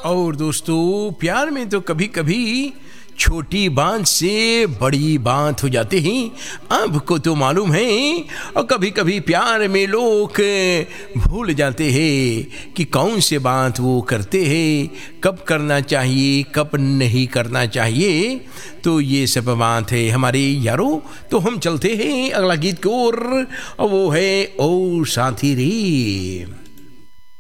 और दोस्तों, प्यार में तो कभी कभी छोटी बात से बड़ी बात हो जाती है। आपको तो मालूम है, और कभी कभी प्यार में लोग भूल जाते हैं कि कौन से बात वो करते हैं, कब करना चाहिए कब नहीं करना चाहिए। तो ये सब बात है हमारे यारों। तो हम चलते हैं अगला गीत की ओर, और वो है ओ साथी रे।